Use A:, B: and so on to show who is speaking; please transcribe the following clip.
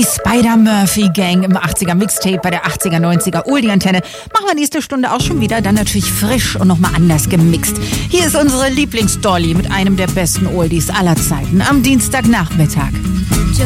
A: Die Spider-Murphy-Gang im 80er Mixtape bei der 80er, 90er Oldie-Antenne. Machen wir nächste Stunde auch schon wieder, dann natürlich frisch und nochmal anders gemixt. Hier ist unsere Lieblingsdolly mit einem der besten Oldies aller Zeiten am Dienstagnachmittag.